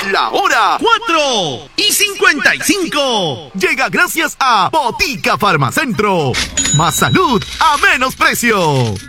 La hora 4:55. llega gracias a Botica Farmacentro. Más salud a menos precio.